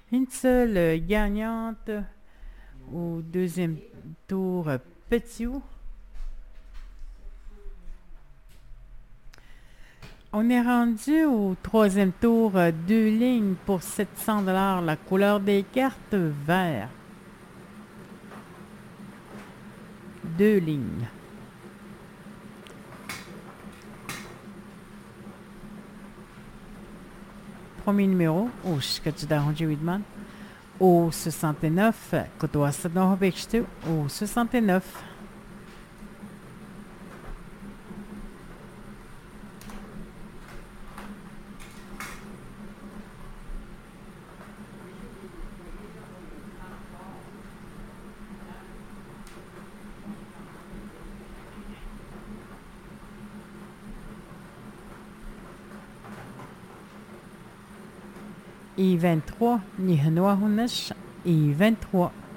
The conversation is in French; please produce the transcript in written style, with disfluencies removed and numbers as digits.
Une seule gagnante au deuxième tour, Petit O. On est rendu au troisième tour, deux lignes pour 700 $. La couleur des cartes, vert. Deux lignes. Premier numéro, o Shikachida Honji Widman. Au 69, Kotoa Sadon Hobekshtu. Au 69. I 23, Nihanoa Hunesh, I 23.